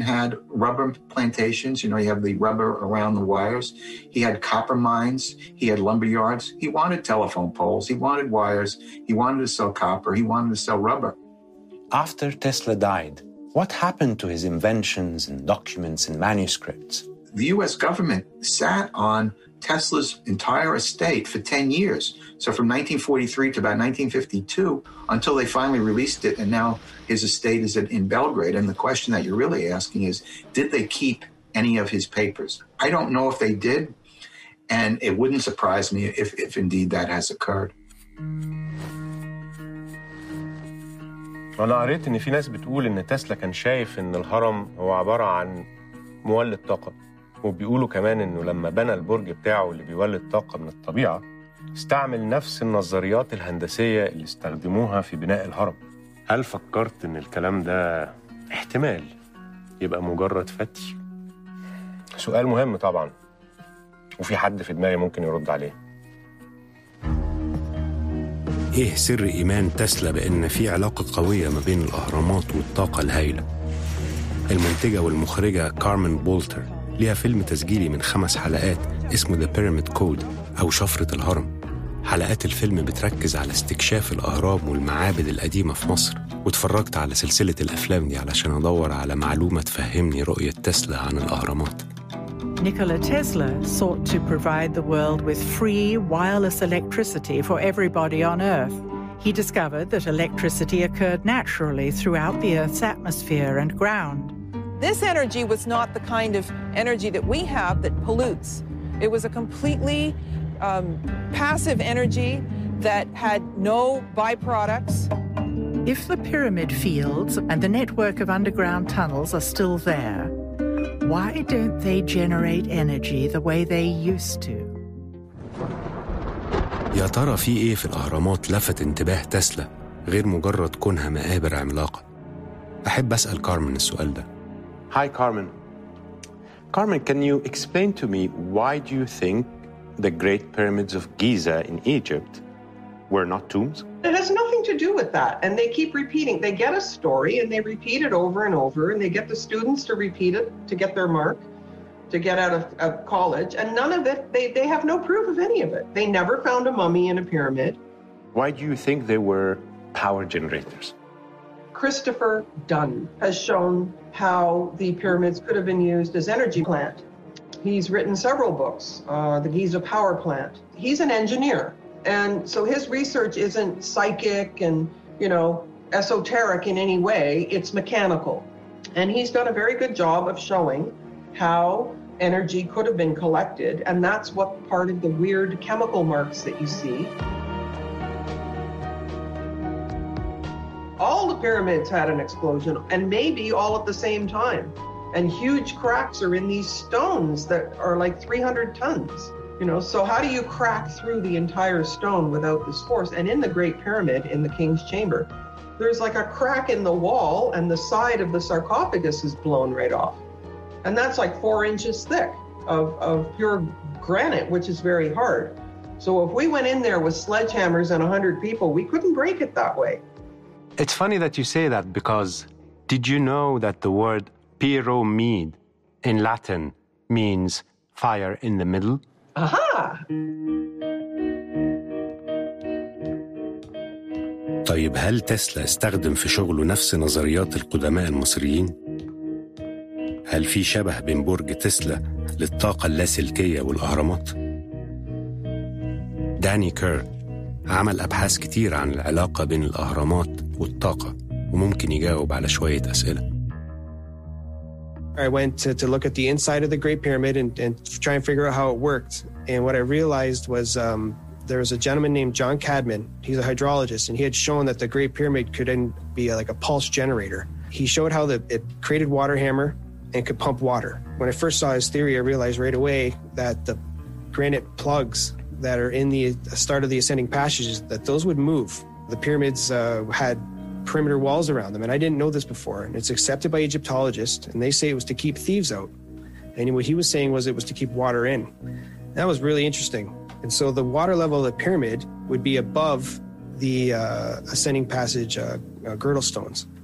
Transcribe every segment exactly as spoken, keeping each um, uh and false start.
had rubber plantations. You know, you have the rubber around the wires. He had copper mines. He had lumber yards. He wanted telephone poles. He wanted wires. He wanted to sell copper. He wanted to sell rubber. After Tesla died, what happened to his inventions and documents and manuscripts? The U S government sat on Tesla's entire estate for ten years. So from nineteen forty-three to about nineteen fifty-two, until they finally released it, and now his estate is in Belgrade. And the question that you're really asking is, did they keep any of his papers? I don't know if they did, and it wouldn't surprise me if, if indeed that has occurred. أنا قريت إن في ناس بتقول إن تسلا كان شايف إن الهرم هو عبارة عن مولد طاقة، وبيقولوا كمان إنه لما بنى البرج بتاعه اللي بيولد طاقة من الطبيعة استعمل نفس النظريات الهندسية اللي استخدموها في بناء الهرم. هل فكرت إن الكلام ده احتمال يبقى مجرد فتي؟ سؤال مهم طبعاً، وفي حد في دماغي ممكن يرد عليه. إيه سر إيمان تسلا بأن في علاقة قوية ما بين الأهرامات والطاقة الهائلة؟ المنتجة والمخرجة كارمن بولتر ليها فيلم تسجيلي من خمس حلقات اسمه The Pyramid Code أو شفرة الهرم. حلقات الفيلم بتركز على استكشاف الأهرام والمعابد القديمة في مصر، واتفرجت على سلسلة الأفلام دي علشان أدور على معلومة تفهمني رؤية تسلا عن الأهرامات. Nikola Tesla sought to provide the world with free wireless electricity for everybody on Earth. He discovered that electricity occurred naturally throughout the Earth's atmosphere and ground. This energy was not the kind of energy that we have that pollutes. It was a completely um, passive energy that had no byproducts. If the pyramid fields and the network of underground tunnels are still there, why don't they generate energy the way they used to? يا ترى في إيه في الأهرامات لفت انتباه تسلا غير مجرد كونها مقابر عملاقة؟ أحب أسأل كارمن السؤال ده. Hi, Carmen. Carmen, can you explain to me why do you think the Great Pyramids of Giza in Egypt were not tombs? It has nothing to do with that. And they keep repeating. They get a story and they repeat it over and over, and they get the students to repeat it to get their mark, to get out of, of college. And none of it, they, they have no proof of any of it. They never found a mummy in a pyramid. Why do you think they were power generators? Christopher Dunn has shown how the pyramids could have been used as energy plant. He's written several books, uh, the Giza Power Plant. He's an engineer. And so his research isn't psychic and, you know, esoteric in any way. It's mechanical. And he's done a very good job of showing how energy could have been collected. And that's what part of the weird chemical marks that you see. All the pyramids had an explosion, and maybe all at the same time. And huge cracks are in these stones that are like three hundred tons. You know, so how do you crack through the entire stone without this force? And in the Great Pyramid, in the King's Chamber, there's like a crack in the wall and the side of the sarcophagus is blown right off. And that's like four inches thick of, of pure granite, which is very hard. So if we went in there with sledgehammers and one hundred people, we couldn't break it that way. It's funny that you say that, because did you know that the word pyramid in Latin means fire in the middle? Aha! طيب هل تسلا استخدم في شغله نفس نظريات القدماء المصريين؟ هل في شبه بين برج تسلا للطاقة اللاسلكية والأهرامات؟ داني كير عمل أبحاث كتير عن العلاقة بين الأهرامات والطاقة، وممكن يجاوب على شوية أسئلة. I went to, to look at the inside of the Great Pyramid and, and try and figure out how it worked. And what I realized was um, there was a gentleman named John Cadman. He's a hydrologist, and he had shown that the Great Pyramid could then be a, like a pulse generator. He showed how the, it created water hammer and could pump water. When I first saw his theory, I realized right away that the granite plugs that are in the start of the ascending passages, that those would move. The pyramids uh, had perimeter walls around them, and I didn't know this before. And it's accepted by Egyptologists, and they say it was to keep thieves out. And what he was saying was it was to keep water in. That was really interesting. And so the water level of the pyramid would be above the uh, ascending passage uh, uh, girdle stones.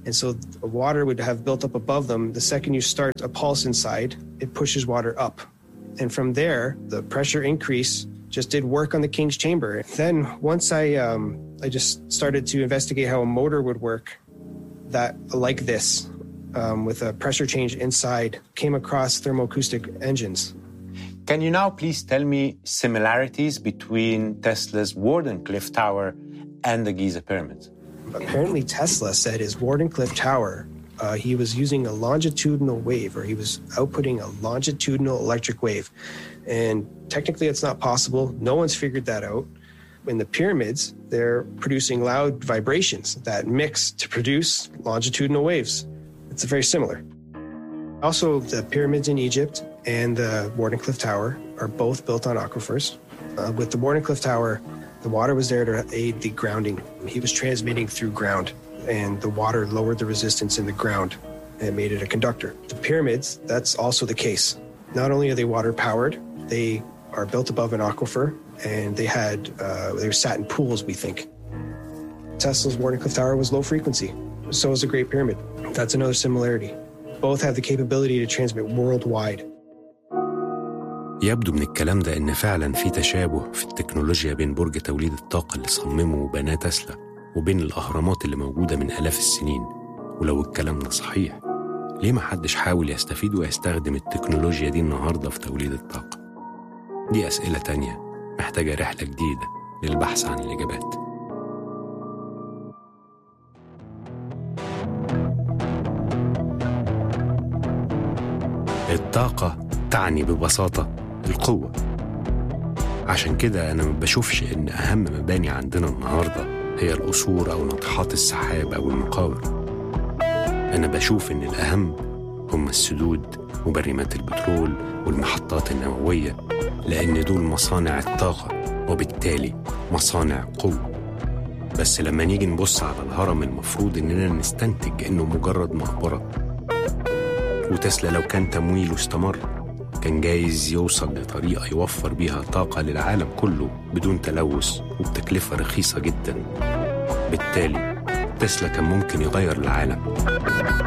And so water would have built up above them. The second you start a pulse inside, it pushes water up. And from there, the pressure increase just did work on the King's chamber. Then once I um, I just started to investigate how a motor would work that like this, um, with a pressure change inside, came across thermoacoustic engines. Can you now please tell me similarities between Tesla's Wardenclyffe Tower and the Giza pyramids? Apparently Tesla said his Wardenclyffe Tower, uh, he was using a longitudinal wave, or he was outputting a longitudinal electric wave. And technically it's not possible. No one's figured that out. In the pyramids, they're producing loud vibrations that mix to produce longitudinal waves. It's very similar. Also, the pyramids in Egypt and the Wardenclyffe Tower are both built on aquifers. Uh, with the Wardenclyffe Tower, the water was there to aid the grounding. He was transmitting through ground, and the water lowered the resistance in the ground and made it a conductor. The pyramids, that's also the case. Not only are they water-powered, they are built above an aquifer, and they had uh, they were sat in pools, we think. Tesla's Wardenclyffe Tower was low frequency. So is the Great Pyramid. That's another similarity. Both have the capability to transmit worldwide. يبدو من الكلام ده إن فعلا في تشابه في التكنولوجيا بين برج توليد الطاقة اللي صممه وبناه تسلا وبين الأهرامات اللي موجودة من آلاف السنين. ولو الكلام ده صحيح، ليه ما حدش حاول يستفيد ويستخدم التكنولوجيا دي النهاردة في توليد الطاقة؟ دي أسئلة تانية محتاجة رحلة جديدة للبحث عن الإجابات. الطاقة تعني ببساطة القوة. عشان كده أنا ما بشوفش إن أهم مباني عندنا النهاردة هي القصور أو ناطحات السحاب أو المقابر. أنا بشوف إن الأهم هم السدود وبريمات البترول والمحطات النووية، لأن دول مصانع الطاقة وبالتالي مصانع قوة. بس لما نيجي نبص على الهرم المفروض إننا نستنتج إنه مجرد مقبرة. وتسلا لو كان تمويله استمر كان جايز يوصل لطريقة يوفر بيها طاقة للعالم كله بدون تلوث وبتكلفة رخيصة جدا. بالتالي تسلا كان ممكن يغير العالم.